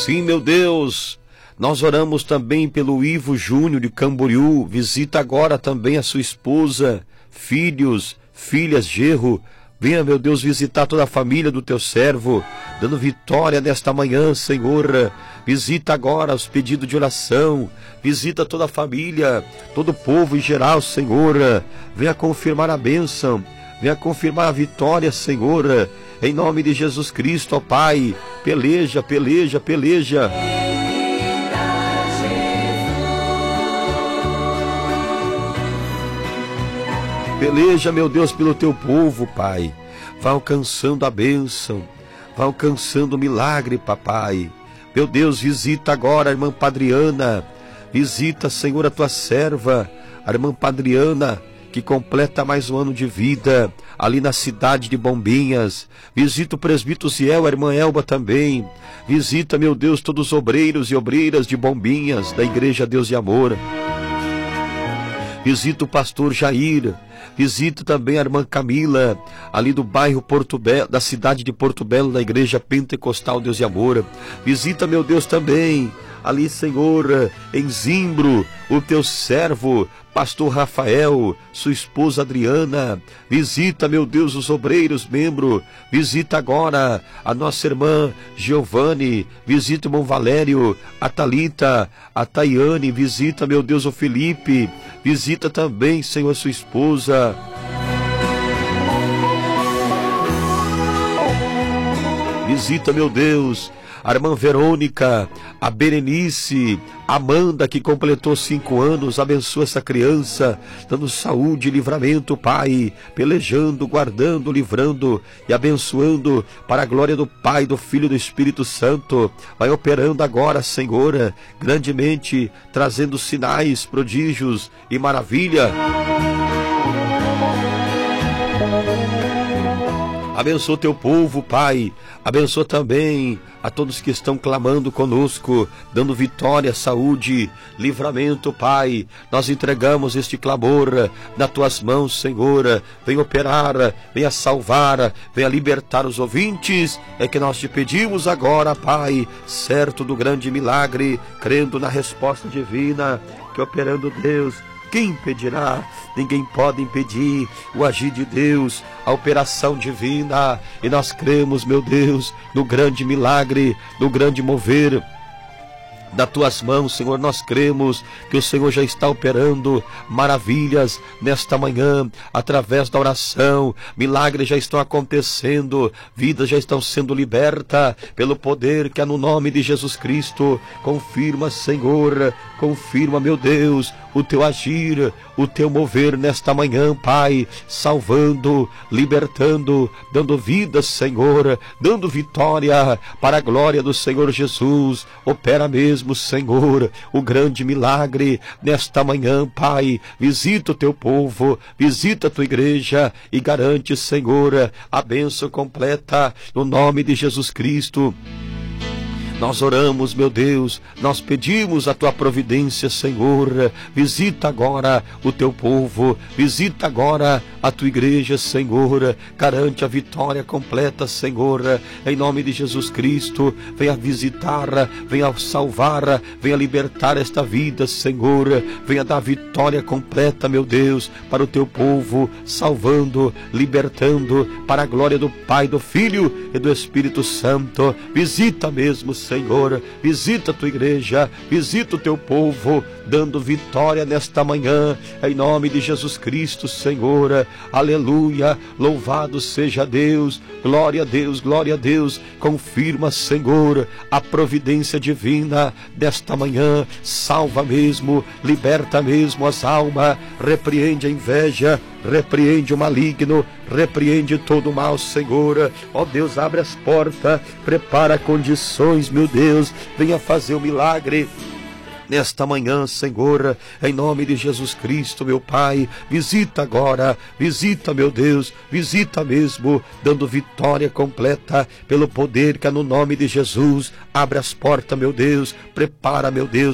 Sim, meu Deus, nós oramos também pelo Ivo Júnior de Camboriú. Visita agora também a sua esposa, filhos, filhas, genro. Venha, meu Deus, visitar toda a família do teu servo, dando vitória nesta manhã, Senhor. Visita agora os pedidos de oração, visita toda a família, todo o povo em geral, Senhor. Venha confirmar a bênção, venha confirmar a vitória, Senhor. Em nome de Jesus Cristo, ó Pai, peleja, peleja, peleja. Peleja, meu Deus, pelo teu povo, Pai. Vai alcançando a bênção, vai alcançando o milagre, papai. Meu Deus, visita agora a irmã Padriana. Visita, Senhor, a tua serva, a irmã Padriana, que completa mais um ano de vida, ali na cidade de Bombinhas. Visita o presbítero Ziel, a irmã Elba também. Visita, meu Deus, todos os obreiros e obreiras de Bombinhas, da Igreja Deus e Amor. Visita o pastor Jair, visita também a irmã Camila, ali do bairro Porto Belo, da cidade de Porto Belo, da Igreja Pentecostal Deus e Amor. Visita, meu Deus, também ali, Senhor, em Zimbro, o teu servo, pastor Rafael, sua esposa Adriana. Visita, meu Deus, os obreiros, membro. Visita agora a nossa irmã Giovanni. Visita o irmão Valério, a Thalita, a Tayane. Visita, meu Deus, o Felipe. Visita também, Senhor, sua esposa. Visita, meu Deus, a irmã Verônica, a Berenice, a Amanda, que completou 5 anos. Abençoa essa criança, dando saúde e livramento, Pai, pelejando, guardando, livrando e abençoando para a glória do Pai, do Filho e do Espírito Santo. Vai operando agora, Senhor, grandemente, trazendo sinais, prodígios e maravilha. Abençoa teu povo, Pai. Abençoa também a todos que estão clamando conosco, dando vitória, saúde, livramento, Pai. Nós entregamos este clamor nas tuas mãos, Senhor. Venha operar, venha salvar, venha libertar os ouvintes. É que nós te pedimos agora, Pai, certo do grande milagre, crendo na resposta divina, que operando, Deus, quem impedirá? Ninguém pode impedir o agir de Deus, a operação divina. E nós cremos, meu Deus, no grande milagre, no grande mover das tuas mãos, Senhor. Nós cremos que o Senhor já está operando maravilhas nesta manhã, através da oração. Milagres já estão acontecendo, vidas já estão sendo libertas pelo poder que há no nome de Jesus Cristo. Confirma, Senhor, confirma, meu Deus, o teu agir, o teu mover nesta manhã, Pai, salvando, libertando, dando vida, Senhor, dando vitória para a glória do Senhor Jesus. Opera mesmo, Senhor, o grande milagre nesta manhã, Pai. Visita o teu povo, visita a tua igreja e garante, Senhor, a bênção completa no nome de Jesus Cristo. Nós oramos, meu Deus, nós pedimos a tua providência, Senhor. Visita agora o teu povo, visita agora a tua igreja, Senhor. Garante a vitória completa, Senhor, em nome de Jesus Cristo. Venha visitar, venha salvar, venha libertar esta vida, Senhor. Venha dar vitória completa, meu Deus, para o teu povo, salvando, libertando, para a glória do Pai, do Filho e do Espírito Santo. Visita mesmo, Senhor, visita a tua igreja, visita o teu povo, dando vitória nesta manhã, em nome de Jesus Cristo, Senhor. Aleluia, louvado seja Deus, glória a Deus, glória a Deus. Confirma, Senhor, a providência divina desta manhã. Salva mesmo, liberta mesmo as almas, repreende a inveja, repreende o maligno, repreende todo o mal, Senhor. Ó Deus, abre as portas, prepara condições, meu Deus, venha fazer o milagre nesta manhã, Senhor, em nome de Jesus Cristo, meu Pai. Visita agora, visita, meu Deus, visita mesmo, dando vitória completa pelo poder que há no nome de Jesus. Abre as portas, meu Deus, prepara, meu Deus,